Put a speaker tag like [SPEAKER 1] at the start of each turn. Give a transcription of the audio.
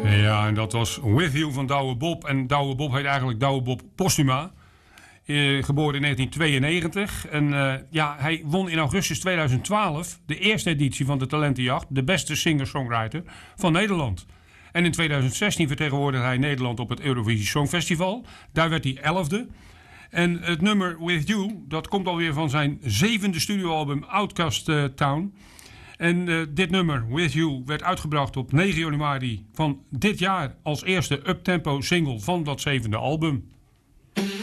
[SPEAKER 1] Ja, en dat was With You van Douwe Bob. En Douwe Bob heet eigenlijk Douwe Bob Postuma. Geboren in 1992. En hij won in augustus 2012 de eerste editie van de Talentenjacht. De beste singer-songwriter van Nederland. En in 2016 vertegenwoordigde hij Nederland op het Eurovisie Songfestival. Daar werd hij 11e. En het nummer With You, dat komt alweer van zijn 7e studioalbum Outcast Town. En dit nummer, With You, werd uitgebracht op 9 januari van dit jaar als eerste uptempo single van dat 7e album.